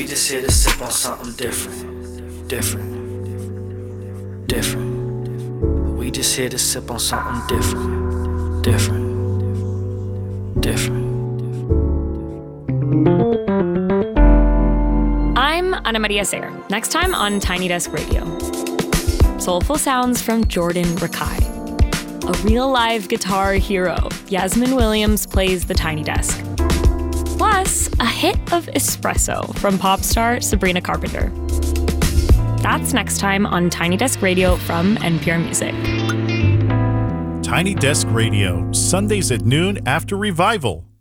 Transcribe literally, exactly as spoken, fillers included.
We just here to sip on something different, different, different. We just here to sip on something different, different, different. I'm Ana Maria Sayre. Next time on Tiny Desk Radio. Soulful sounds from Jordan Rakai. A real live guitar hero, Yasmin Williams plays the Tiny Desk. Plus, a hit of espresso from pop star Sabrina Carpenter. That's next time on Tiny Desk Radio from N P R Music. Tiny Desk Radio, Sundays at noon after Revival